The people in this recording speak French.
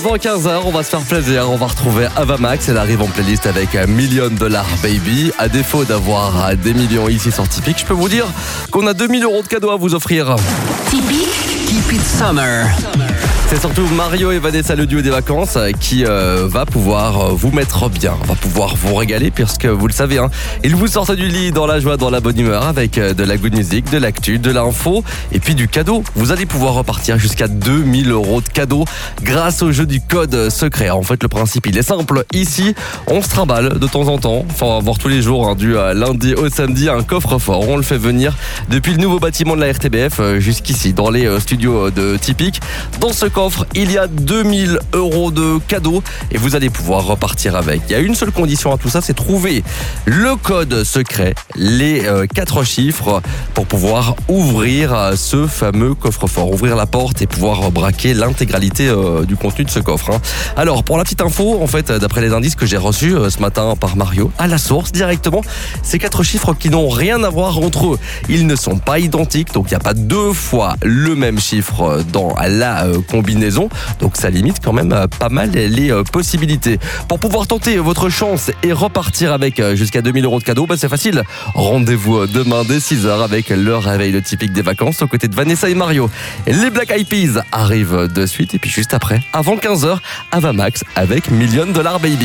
Avant 15h, on va se faire plaisir. On va retrouver Ava Max. Elle arrive en playlist avec $1 Million Baby. À défaut d'avoir des millions ici sur Tipeee, je peux vous dire qu'on a 2 000 € de cadeaux à vous offrir. Tipeee, keep it summer. C'est surtout Mario et Vanessa, le duo des vacances, qui va pouvoir vous mettre bien, va pouvoir vous régaler, puisque vous le savez, ils vous sortent du lit dans la joie, dans la bonne humeur, avec de la good music, de l'actu, de l'info, et puis du cadeau. Vous allez pouvoir repartir jusqu'à 2 000 € de cadeaux grâce au jeu du code secret. En fait, le principe, il est simple. Ici, on se trimballe de temps en temps, enfin, voir tous les jours, du lundi au samedi, un coffre-fort. On le fait venir depuis le nouveau bâtiment de la RTBF jusqu'ici, dans les studios de Tipeee. Dans ce coffre, il y a 2 000 € de cadeaux et vous allez pouvoir repartir avec. Il y a une seule condition à tout ça, c'est trouver le code secret, les 4 chiffres pour pouvoir ouvrir ce fameux coffre-fort, ouvrir la porte et pouvoir braquer l'intégralité du contenu de ce coffre. Alors, pour la petite info, en fait, d'après les indices que j'ai reçus ce matin par Mario, à la source directement, ces 4 chiffres qui n'ont rien à voir entre eux. Ils ne sont pas identiques, donc il n'y a pas 2 fois le même chiffre dans la combinaison. Donc ça limite quand même pas mal les possibilités. Pour pouvoir tenter votre chance et repartir avec jusqu'à 2 000 € de cadeaux, c'est facile. Rendez-vous demain dès 6h avec le réveil le typique des vacances aux côtés de Vanessa et Mario. Les Black Eyed Peas arrivent de suite et puis juste après, avant 15h, Ava Max avec $1 Million Baby.